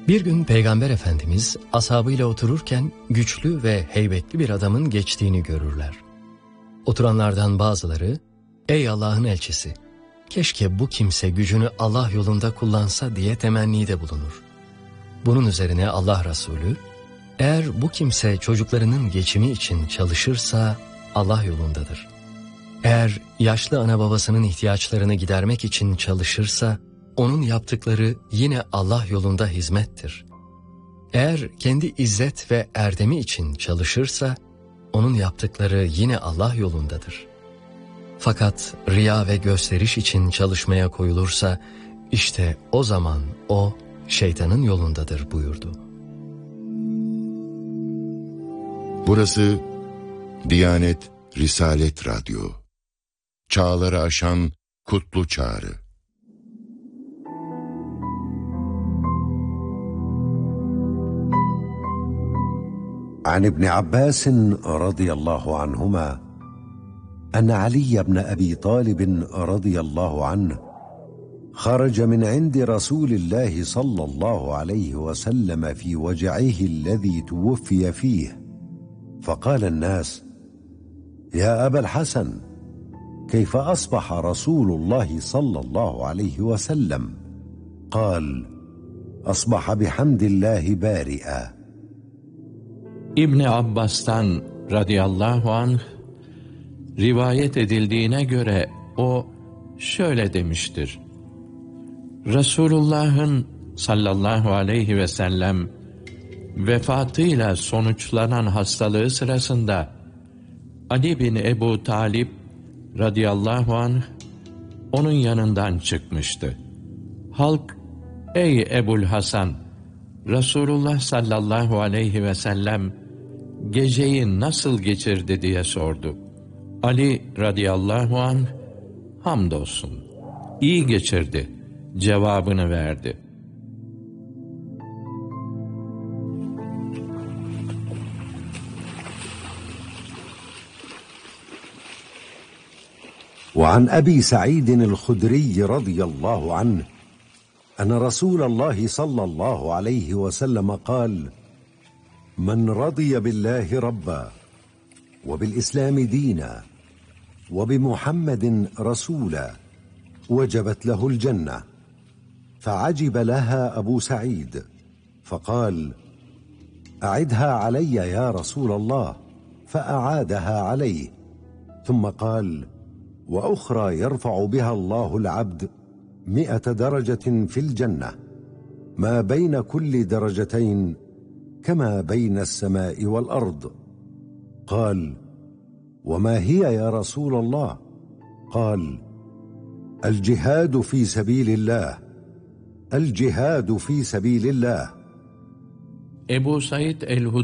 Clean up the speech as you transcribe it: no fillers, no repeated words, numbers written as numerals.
Bir gün Peygamber Efendimiz ashabıyla otururken güçlü ve heybetli bir adamın geçtiğini görürler. Oturanlardan bazıları, "Ey Allah'ın elçisi, keşke bu kimse gücünü Allah yolunda kullansa" diye temennide bulunur. Bunun üzerine Allah Resulü, "Eğer bu kimse çocuklarının geçimi için çalışırsa Allah yolundadır. Eğer yaşlı ana babasının ihtiyaçlarını gidermek için çalışırsa onun yaptıkları yine Allah yolunda hizmettir. Eğer kendi izzet ve erdemi için çalışırsa onun yaptıkları yine Allah yolundadır. Fakat riya ve gösteriş için çalışmaya koyulursa işte o zaman o şeytanın yolundadır" buyurdu. Burası Diyanet Risalet Radyo. Çağları aşan kutlu çağrı. عن ابن عباس رضي الله عنهما أن علي بن أبي طالب رضي الله عنه خرج من عند رسول الله صلى الله عليه وسلم في وجعه الذي توفي فيه، فقال الناس: يا أبا الحسن، كيف أصبح رسول الله صلى الله عليه وسلم؟ قال: أصبح بحمد الله بارئا. İbni Abbas'tan radıyallahu anh rivayet edildiğine göre o şöyle demiştir: Resulullah'ın sallallahu aleyhi ve sellem vefatıyla sonuçlanan hastalığı sırasında Ali bin Ebu Talib radıyallahu anh onun yanından çıkmıştı. Halk, "Ey Ebul Hasan, Resulullah sallallahu aleyhi ve sellem geceyi nasıl geçirdi?" diye sordu. Ali radıyallahu anh, "Hamdolsun, iyi geçirdi" cevabını verdi. وعن أبي سعيد الخدري رضي الله عنه أن رسول الله صلى الله عليه وسلم قال: من رضي بالله ربا وبالإسلام دينا وبمحمد رسولا وجبت له الجنة. فعجب لها أبو سعيد فقال: أعدها علي يا رسول الله. فأعادها عليه ثم قال: وأخرى يرفع بها الله العبد 100 درجة في الجنة، ما بين كل درجتين كما بين السماء والأرض. قال: وما هي يا رسول الله؟ قال: الجهاد في سبيل الله، الجهاد في سبيل الله. Ebu Said el